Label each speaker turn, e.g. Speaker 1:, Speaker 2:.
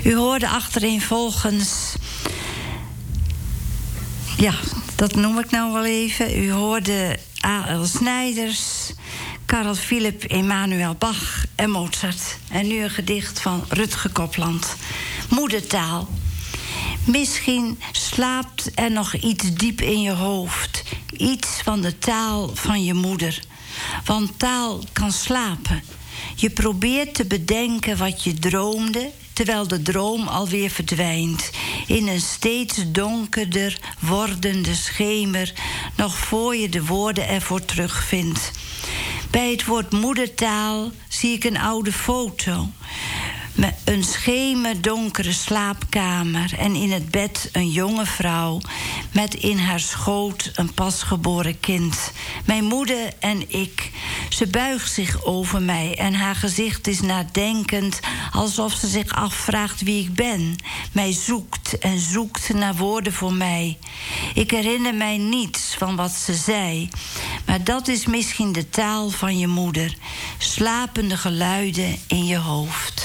Speaker 1: U hoorde achtereenvolgens... Ja, dat noem ik nou wel even. U hoorde A.L. Snijders, Karel Philipp, Emanuel Bach en Mozart. En nu een gedicht van Rutger Kopland. Moedertaal. Misschien slaapt er nog iets diep in je hoofd. Iets van de taal van je moeder. Want taal kan slapen. Je probeert te bedenken wat je droomde, terwijl de droom alweer verdwijnt in een steeds donkerder wordende schemer, nog voor je de woorden ervoor terugvindt. Bij het woord moedertaal zie ik een oude foto. Met een schemerdonkere slaapkamer en in het bed een jonge vrouw met in haar schoot een pasgeboren kind. Mijn moeder en ik. Ze buigt zich over mij en haar gezicht is nadenkend, alsof ze zich afvraagt wie ik ben. Mij zoekt en zoekt naar woorden voor mij. Ik herinner mij niets van wat ze zei, maar dat is misschien de taal van je moeder. Slapende geluiden in je hoofd.